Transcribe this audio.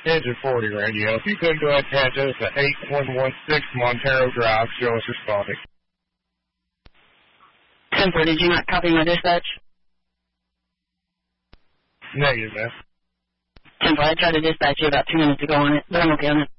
Engine 40 radio. If you could go ahead and patch us at 8116 Montero Drive, show us responding. 10-4, did you not copy my dispatch? Negative, man. 10-4, I tried to dispatch you about 2 minutes ago on it, but I'm okay on it.